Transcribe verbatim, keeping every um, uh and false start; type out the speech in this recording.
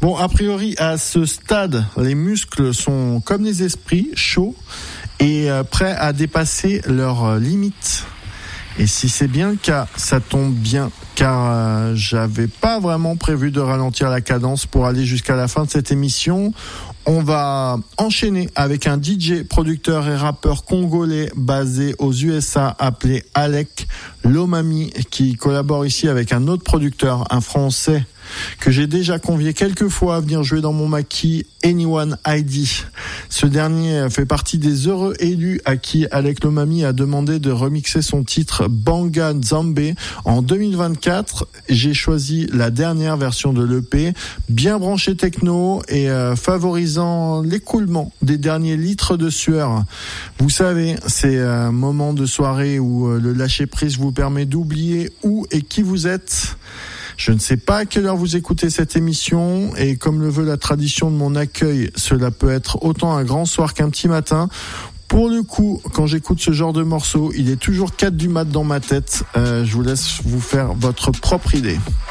Bon, a priori, à ce stade, les muscles sont comme les esprits, chauds et euh, prêts à dépasser leurs limites. Et si c'est bien le cas, ça tombe bien, car euh, j'avais pas vraiment prévu de ralentir la cadence pour aller jusqu'à la fin de cette émission. On va enchaîner avec un D J, producteur et rappeur congolais basé aux U S A appelé Alec Lomami, qui collabore ici avec un autre producteur, un Français que j'ai déjà convié quelques fois à venir jouer dans mon maquis, Anyone I D. Ce dernier fait partie des heureux élus à qui Alec Lomami a demandé de remixer son titre Banga Nzambe en deux mille vingt-quatre. J'ai choisi la dernière version de l'E P, bien branchée techno et euh, favorisant l'écoulement des derniers litres de sueur. Vous savez, c'est un moment de soirée où euh, le lâcher-prise vous permet d'oublier où et qui vous êtes. Je ne sais pas à quelle heure vous écoutez cette émission et comme le veut la tradition de mon accueil, cela peut être autant un grand soir qu'un petit matin. Pour le coup, quand j'écoute ce genre de morceau, il est toujours quatre du mat dans ma tête. Euh, je vous laisse vous faire votre propre idée.